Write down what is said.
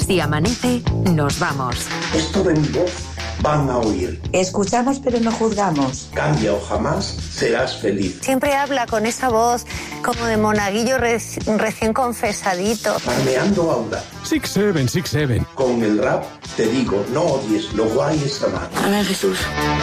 Si amanece, nos vamos. Esto de mi voz van a oír. Escuchamos pero no juzgamos. Cambia o jamás serás feliz. Siempre habla con esa voz como de monaguillo recién confesadito. Farmeando aura. 6-7, 6-7. Con el rap te digo, no odies, lo guay es amar. Amén, Jesús.